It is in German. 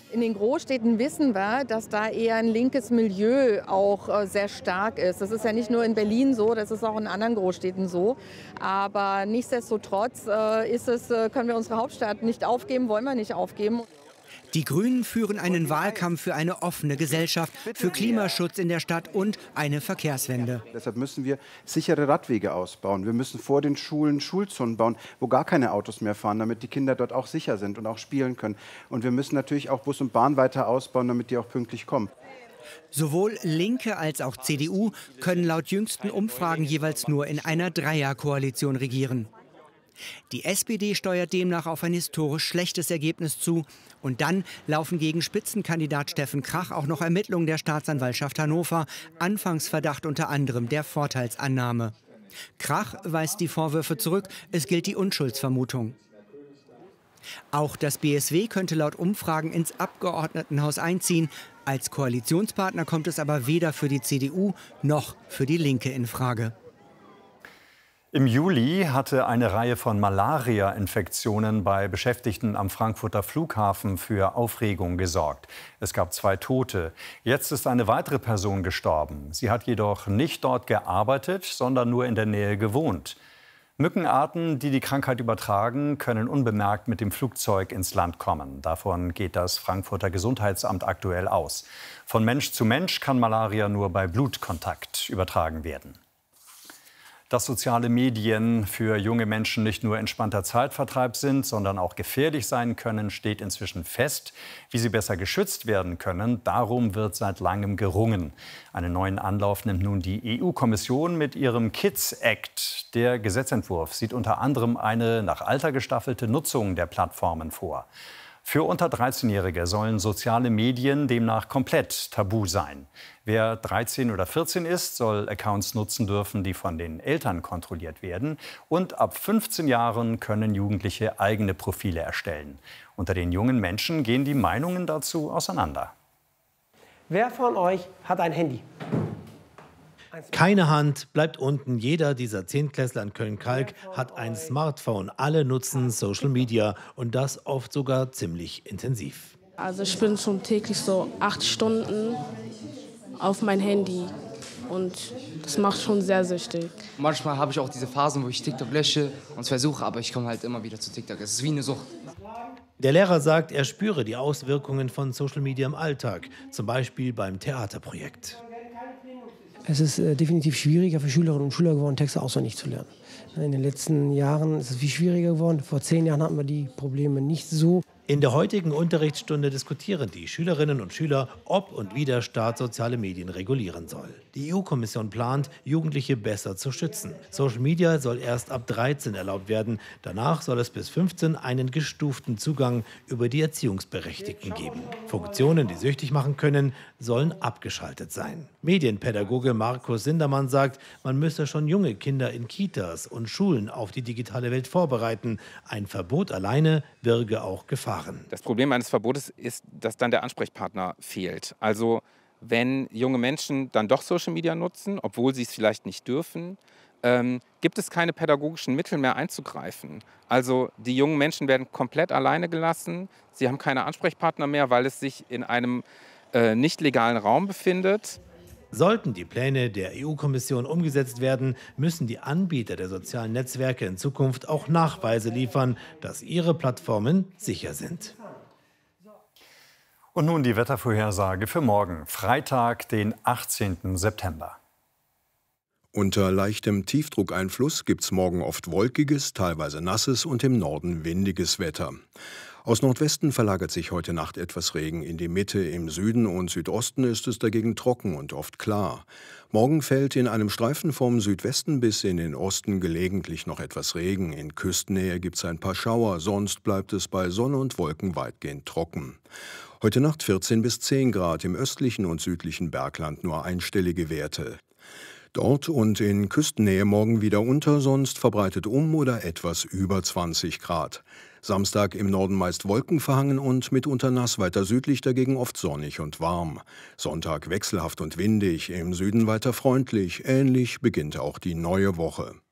In den Großstädten wissen wir, dass da eher ein linkes Milieu auch sehr stark ist. Das ist ja nicht nur in Berlin so, das ist auch in anderen Großstädten so. Aber nichtsdestotrotz können wir unsere Hauptstadt nicht aufgeben, wollen wir nicht aufgeben. Die Grünen führen einen Wahlkampf für eine offene Gesellschaft, für Klimaschutz in der Stadt und eine Verkehrswende. Deshalb müssen wir sichere Radwege ausbauen. Wir müssen vor den Schulen Schulzonen bauen, wo gar keine Autos mehr fahren, damit die Kinder dort auch sicher sind und auch spielen können. Und wir müssen natürlich auch Bus und Bahn weiter ausbauen, damit die auch pünktlich kommen. Sowohl Linke als auch CDU können laut jüngsten Umfragen jeweils nur in einer Dreierkoalition regieren. Die SPD steuert demnach auf ein historisch schlechtes Ergebnis zu. Und dann laufen gegen Spitzenkandidat Steffen Krach auch noch Ermittlungen der Staatsanwaltschaft Hannover. Anfangsverdacht unter anderem der Vorteilsannahme. Krach weist die Vorwürfe zurück. Es gilt die Unschuldsvermutung. Auch das BSW könnte laut Umfragen ins Abgeordnetenhaus einziehen. Als Koalitionspartner kommt es aber weder für die CDU noch für die Linke in Frage. Im Juli hatte eine Reihe von Malaria-Infektionen bei Beschäftigten am Frankfurter Flughafen für Aufregung gesorgt. Es gab 2 Tote. Jetzt ist eine weitere Person gestorben. Sie hat jedoch nicht dort gearbeitet, sondern nur in der Nähe gewohnt. Mückenarten, die die Krankheit übertragen, können unbemerkt mit dem Flugzeug ins Land kommen. Davon geht das Frankfurter Gesundheitsamt aktuell aus. Von Mensch zu Mensch kann Malaria nur bei Blutkontakt übertragen werden. Dass soziale Medien für junge Menschen nicht nur entspannter Zeitvertreib sind, sondern auch gefährlich sein können, steht inzwischen fest. Wie sie besser geschützt werden können, darum wird seit langem gerungen. Einen neuen Anlauf nimmt nun die EU-Kommission mit ihrem Kids Act. Der Gesetzentwurf sieht unter anderem eine nach Alter gestaffelte Nutzung der Plattformen vor. Für unter 13-Jährige sollen soziale Medien demnach komplett tabu sein. Wer 13 oder 14 ist, soll Accounts nutzen dürfen, die von den Eltern kontrolliert werden. Und ab 15 Jahren können Jugendliche eigene Profile erstellen. Unter den jungen Menschen gehen die Meinungen dazu auseinander. Wer von euch hat ein Handy? Keine Hand bleibt unten. Jeder dieser Zehntklässler in Köln-Kalk hat ein Smartphone. Alle nutzen Social Media und das oft sogar ziemlich intensiv. Also ich bin schon täglich so 8 Stunden auf mein Handy und das macht schon sehr süchtig. Manchmal habe ich auch diese Phasen, wo ich TikTok lösche und es versuche, aber ich komme halt immer wieder zu TikTok. Es ist wie eine Sucht. Der Lehrer sagt, er spüre die Auswirkungen von Social Media im Alltag, zum Beispiel beim Theaterprojekt. Es ist definitiv schwieriger für Schülerinnen und Schüler geworden, Texte auswendig zu lernen. In den letzten Jahren ist es viel schwieriger geworden. Vor 10 Jahren hatten wir die Probleme nicht so. In der heutigen Unterrichtsstunde diskutieren die Schülerinnen und Schüler, ob und wie der Staat soziale Medien regulieren soll. Die EU-Kommission plant, Jugendliche besser zu schützen. Social Media soll erst ab 13 erlaubt werden. Danach soll es bis 15 einen gestuften Zugang über die Erziehungsberechtigten geben. Funktionen, die süchtig machen können, sollen abgeschaltet sein. Medienpädagoge Markus Sindermann sagt, man müsse schon junge Kinder in Kitas und Schulen auf die digitale Welt vorbereiten. Ein Verbot alleine birge auch Gefahren. Das Problem eines Verbotes ist, dass dann der Ansprechpartner fehlt. Also wenn junge Menschen dann doch Social Media nutzen, obwohl sie es vielleicht nicht dürfen, gibt es keine pädagogischen Mittel mehr einzugreifen. Also die jungen Menschen werden komplett alleine gelassen. Sie haben keine Ansprechpartner mehr, weil es sich in einem nicht legalen Raum befindet. Sollten die Pläne der EU-Kommission umgesetzt werden, müssen die Anbieter der sozialen Netzwerke in Zukunft auch Nachweise liefern, dass ihre Plattformen sicher sind. Und nun die Wettervorhersage für morgen, Freitag, den 18. September. Unter leichtem Tiefdruckeinfluss gibt es morgen oft wolkiges, teilweise nasses und im Norden windiges Wetter. Aus Nordwesten verlagert sich heute Nacht etwas Regen in die Mitte. Im Süden und Südosten ist es dagegen trocken und oft klar. Morgen fällt in einem Streifen vom Südwesten bis in den Osten gelegentlich noch etwas Regen. In Küstennähe gibt es ein paar Schauer, sonst bleibt es bei Sonne und Wolken weitgehend trocken. Heute Nacht 14 bis 10 Grad, im östlichen und südlichen Bergland nur einstellige Werte. Dort und in Küstennähe morgen wieder unter, sonst verbreitet oder etwas über 20 Grad. Samstag im Norden meist wolkenverhangen und mitunter nass, weiter südlich dagegen oft sonnig und warm. Sonntag wechselhaft und windig, im Süden weiter freundlich. Ähnlich beginnt auch die neue Woche.